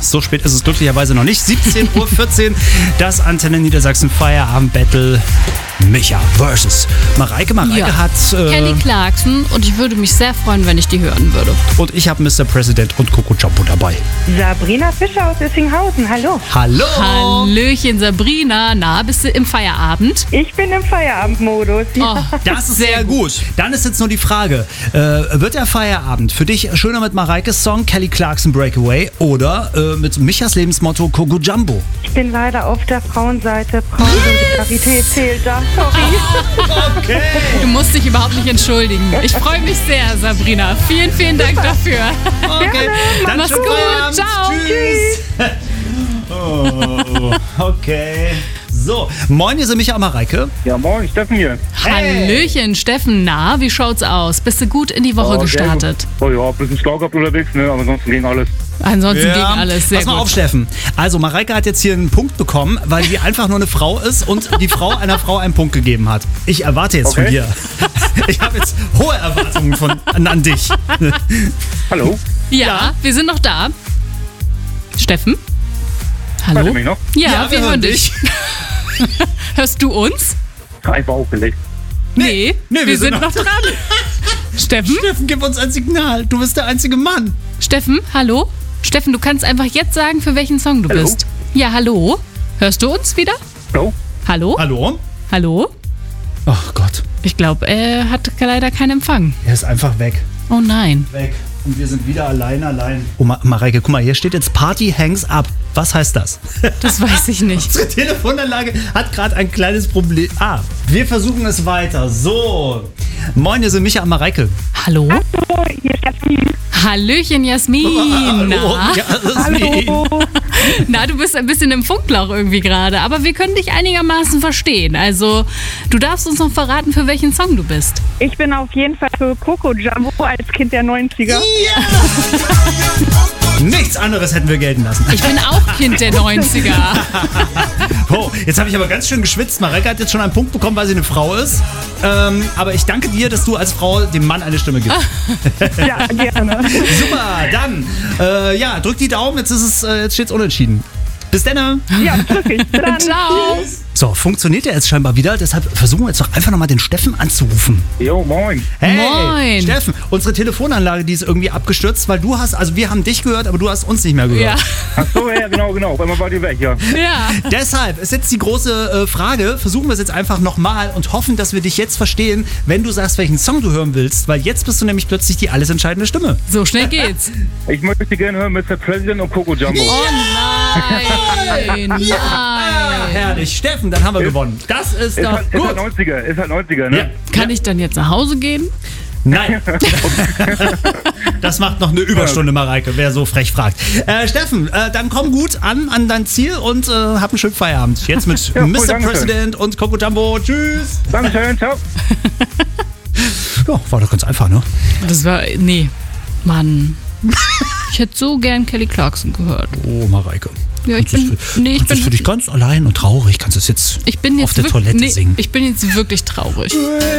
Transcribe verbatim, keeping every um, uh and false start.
So spät ist es glücklicherweise noch nicht. siebzehn Uhr vierzehn, das Antenne Niedersachsen Feierabend-Battle. Micha versus Mareike. Mareike Ja. hat... Äh, Kelly Clarkson und ich würde mich sehr freuen, wenn ich die hören würde. und ich habe Mister President und Coco Jumbo dabei. Sabrina Fischer aus Issinghausen, hallo. Hallo! Hallöchen Sabrina, na, bist du im Feierabend? Ich bin im Feierabendmodus. Oh, Das ist sehr gut. Dann ist jetzt nur die Frage, äh, wird der Feierabend für dich schöner mit Mareikes Song Kelly Clarkson Breakaway oder äh, mit Michas Lebensmotto Coco Jumbo? Ich bin leider auf der Frauenseite. Frauensolidarität zählt da. Sorry. Okay. Du musst dich überhaupt nicht entschuldigen. Ich freue mich sehr, Sabrina. Vielen, vielen Dank dafür. Okay, dann Mach's schönen gut. Feierabend. Ciao. Tschüss. Oh, okay. So, moin, hier sind Micha und Mareike. Ja, moin, Steffen hier. Hallöchen, Steffen. Na, wie schaut's aus? Bist du gut in die Woche Oh, gestartet? Oh ja, ein bisschen schlau gehabt unterwegs, ne? Aber ansonsten ging alles. Ansonsten ging alles sehr Pass mal gut. auf, Steffen. Also, Mareike hat jetzt hier einen Punkt bekommen, weil sie einfach nur eine Frau ist und die Frau einer Frau einen Punkt gegeben hat. Ich erwarte jetzt von Okay. dir. Ich habe jetzt hohe Erwartungen von, an, an dich. Hallo? Ja, Ja. wir sind noch da. Steffen? Hört Hallo? ihr mich noch? Ja, wir, hören dich. Hörst du uns? Einfach aufgelegt. Nee, nee, wir, sind, noch dran. Steffen? Steffen, gib uns ein Signal. Du bist der einzige Mann. Steffen, hallo? Steffen, du kannst einfach jetzt sagen, für welchen Song du Hallo? bist. Ja, hallo? Hörst du uns wieder? Hallo? Hallo? Hallo? Hallo? Oh Gott, Ich glaube, er hat leider keinen Empfang. er ist einfach weg. Oh nein. Weg. Und wir sind wieder allein, allein. Oh, Ma Mareike, guck mal, hier steht jetzt Party hangs up. Was heißt das? Das weiß ich nicht. Unsere Telefonanlage hat gerade ein kleines Problem. Ah, wir versuchen es weiter. So. Moin, hier sind Micha und Mareike. Hallo? Oh, hier ist Jasmin. Hallöchen, Jasmin. Hallo. Na? Ja, das ist wie- Hallo. Na, du bist ein bisschen im Funkloch irgendwie gerade, aber wir können dich einigermaßen verstehen. Also, du darfst uns noch verraten, für welchen Song du bist. Ich bin auf jeden Fall für Coco Jumbo als Kind der neunziger. Nichts anderes hätten wir gelten lassen. Ich bin auch Kind der neunziger. Oh, jetzt habe ich aber ganz schön geschwitzt. Mareike hat jetzt schon einen Punkt bekommen, weil sie eine Frau ist. Ähm, aber ich danke dir, dass du als Frau dem Mann eine Stimme gibst. Ja, gerne. Super, dann, äh, ja, drück die Daumen. Jetzt ist es, äh, jetzt steht's unentschieden. Bis dann. Ja, drück ich. Bis dann. Ciao. So, funktioniert ja jetzt scheinbar wieder. Deshalb versuchen wir jetzt doch einfach nochmal den Steffen anzurufen. Jo, moin. Hey, Moin. Steffen, unsere Telefonanlage, die ist irgendwie abgestürzt, weil du hast, also wir haben dich gehört, aber du hast uns nicht mehr gehört. Ja. Ach so, ja, genau, genau. Auf einmal war die weg, ja. Ja. Deshalb ist jetzt die große äh, Frage, versuchen wir es jetzt einfach nochmal und hoffen, dass wir dich jetzt verstehen, wenn du sagst, welchen Song du hören willst, weil jetzt bist du nämlich plötzlich die alles entscheidende Stimme. So schnell geht's. Ich möchte gerne hören Mister President und Coco Jumbo. Oh nein. Nein. Herrlich, Steffen, dann haben wir gewonnen. Das ist Ist doch halt, ist halt gut. neunziger, ist halt neunziger, ne? Ja. Kann ich dann jetzt nach Hause gehen? Nein. Das macht noch eine Überstunde, Mareike, wer so frech fragt. Äh, Steffen, äh, dann komm gut an, an dein Ziel und äh, hab einen schönen Feierabend. Jetzt mit Ja, voll, Mister Dankeschön. President und Coco Jumbo. Tschüss. Dankeschön, ciao. Ja, war doch ganz einfach, ne? Das war. Nee. Mann. Ich hätte so gern Kelly Clarkson gehört. Oh, Mareike. Ja, ich Kannst du's bin. für- Nee, ich kannst du's bin. für dich ganz allein und traurig. Kannst du es jetzt Ich bin jetzt auf der wirk- Toilette nee, singen? Ich bin jetzt wirklich traurig.